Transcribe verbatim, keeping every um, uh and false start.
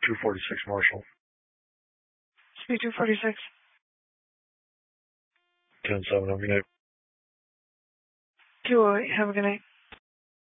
two forty-six, Marshall. Speak two forty-six. ten seven, have a good night. two oh eight, have a good night.